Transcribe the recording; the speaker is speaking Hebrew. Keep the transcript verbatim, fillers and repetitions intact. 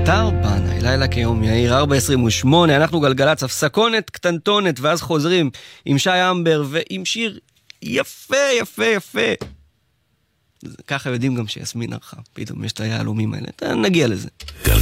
אתר בנאי, לילה כיום יאיר, ארבע עשרים ושמונה, אנחנו גלגלצ, הפסקונת קטנטונת, ואז חוזרים עם שי אמבר ועם שיר יפה, יפה, יפה. ככה יודעים גם שיסמין ערכה, פתאום יש את היהלומים האלה, נגיע לזה.